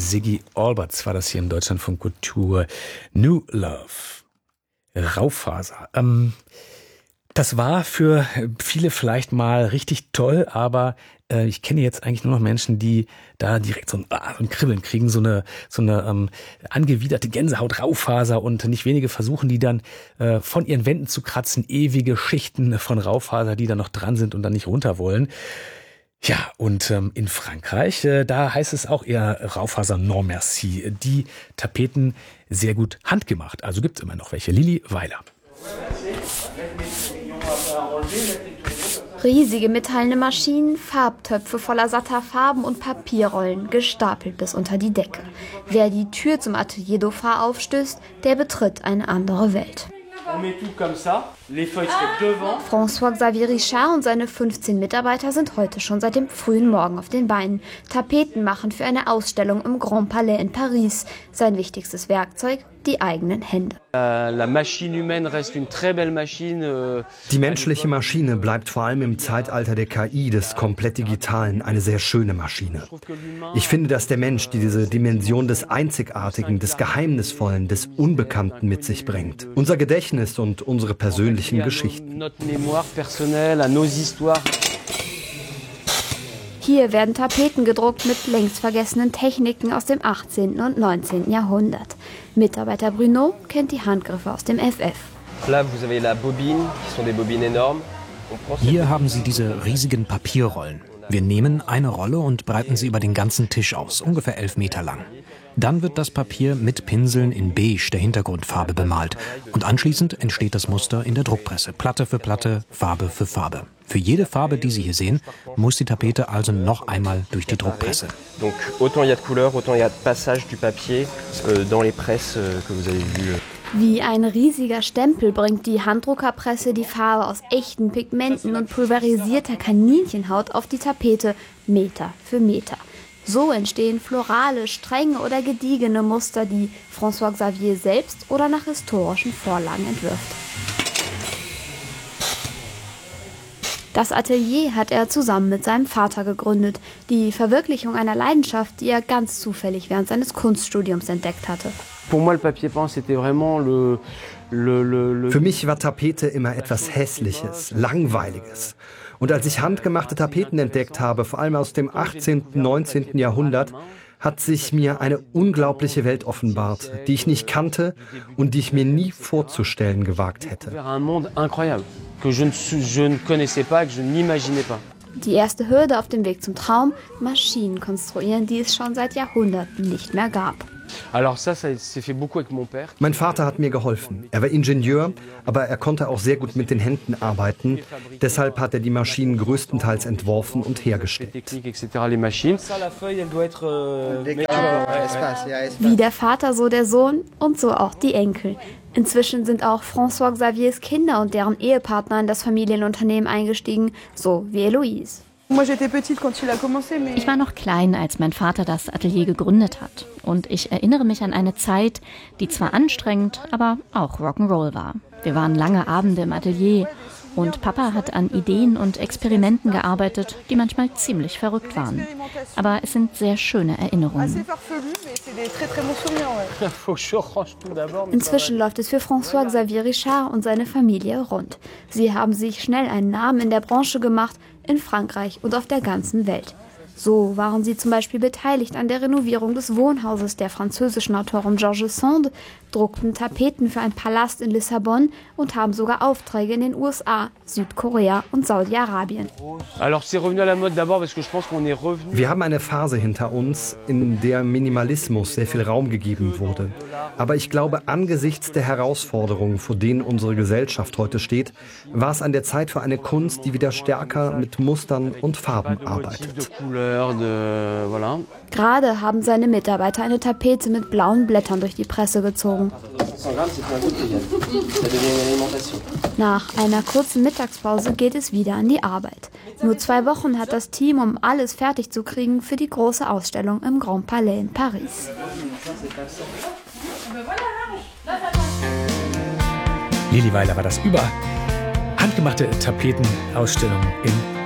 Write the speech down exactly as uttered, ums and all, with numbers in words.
Ziggy Alberts war das hier in Deutschlandfunk Kultur. New Love. Raufaser. Ähm, das war für viele vielleicht mal richtig toll, aber äh, ich kenne jetzt eigentlich nur noch Menschen, die da direkt so ein, ah, so ein Kribbeln kriegen, so eine so eine ähm, angewiderte Gänsehaut, Raufaser, und nicht wenige versuchen die dann äh, von ihren Wänden zu kratzen, ewige Schichten von Raufaser, die da noch dran sind und dann nicht runter wollen. Ja, und ähm, in Frankreich, äh, da heißt es auch eher Raufaser non merci. Die Tapeten sehr gut handgemacht. Also gibt's immer noch welche. Lili Weiler. Riesige metallene Maschinen, Farbtöpfe voller satter Farben und Papierrollen, gestapelt bis unter die Decke. Wer die Tür zum Atelier Dauphin aufstößt, der betritt eine andere Welt. François-Xavier Richard und seine fünfzehn Mitarbeiter sind heute schon seit dem frühen Morgen auf den Beinen. Tapeten machen für eine Ausstellung im Grand Palais in Paris. Sein wichtigstes Werkzeug, die eigenen Hände. Die menschliche Maschine bleibt vor allem im Zeitalter der K I, des komplett Digitalen, eine sehr schöne Maschine. Ich finde, dass der Mensch diese Dimension des Einzigartigen, des Geheimnisvollen, des Unbekannten mit sich bringt. Unser Gedächtnis und unsere persönlichen Geschichten. Hier werden Tapeten gedruckt mit längst vergessenen Techniken aus dem achtzehnten und neunzehnten Jahrhundert. Mitarbeiter Bruno kennt die Handgriffe aus dem F F. Hier haben Sie diese riesigen Papierrollen. Wir nehmen eine Rolle und breiten sie über den ganzen Tisch aus, ungefähr elf Meter lang. Dann wird das Papier mit Pinseln in Beige, der Hintergrundfarbe, bemalt. Und anschließend entsteht das Muster in der Druckpresse, Platte für Platte, Farbe für Farbe. Für jede Farbe, die Sie hier sehen, muss die Tapete also noch einmal durch die Druckpresse. Donc autant il y a de couleurs, autant il y a de passage du papier euh, dans les presses euh, que vous avez vues. Wie ein riesiger Stempel bringt die Handdruckerpresse die Farbe aus echten Pigmenten und pulverisierter Kaninchenhaut auf die Tapete, Meter für Meter. So entstehen florale, strenge oder gediegene Muster, die François-Xavier selbst oder nach historischen Vorlagen entwirft. Das Atelier hat er zusammen mit seinem Vater gegründet, die Verwirklichung einer Leidenschaft, die er ganz zufällig während seines Kunststudiums entdeckt hatte. Für mich war Tapete immer etwas Hässliches, Langweiliges. Und als ich handgemachte Tapeten entdeckt habe, vor allem aus dem achtzehnten, neunzehnten Jahrhundert, hat sich mir eine unglaubliche Welt offenbart, die ich nicht kannte und die ich mir nie vorzustellen gewagt hätte. Die erste Hürde auf dem Weg zum Traum, Maschinen konstruieren, die es schon seit Jahrhunderten nicht mehr gab. Mein Vater hat mir geholfen. Er war Ingenieur, aber er konnte auch sehr gut mit den Händen arbeiten. Deshalb hat er die Maschinen größtenteils entworfen und hergestellt. Wie der Vater, so der Sohn und so auch die Enkel. Inzwischen sind auch François-Xaviers Kinder und deren Ehepartner in das Familienunternehmen eingestiegen, so wie Eloise. Ich war noch klein, als mein Vater das Atelier gegründet hat. Und ich erinnere mich an eine Zeit, die zwar anstrengend, aber auch Rock'n'Roll war. Wir waren lange Abende im Atelier und Papa hat an Ideen und Experimenten gearbeitet, die manchmal ziemlich verrückt waren. Aber es sind sehr schöne Erinnerungen. Inzwischen läuft es für François-Xavier Richard und seine Familie rund. Sie haben sich schnell einen Namen in der Branche gemacht, in Frankreich und auf der ganzen Welt. So waren sie zum Beispiel beteiligt an der Renovierung des Wohnhauses der französischen Autorin George Sand, druckten Tapeten für einen Palast in Lissabon und haben sogar Aufträge in den U S A, Südkorea und Saudi-Arabien. Wir haben eine Phase hinter uns, in der Minimalismus sehr viel Raum gegeben wurde. Aber ich glaube, angesichts der Herausforderungen, vor denen unsere Gesellschaft heute steht, war es an der Zeit für eine Kunst, die wieder stärker mit Mustern und Farben arbeitet. Gerade haben seine Mitarbeiter eine Tapete mit blauen Blättern durch die Presse gezogen. Nach einer kurzen Mittagspause geht es wieder an die Arbeit. Nur zwei Wochen hat das Team, um alles fertig zu kriegen für die große Ausstellung im Grand Palais in Paris. Lili Weiler war das über handgemachte Tapetenausstellung in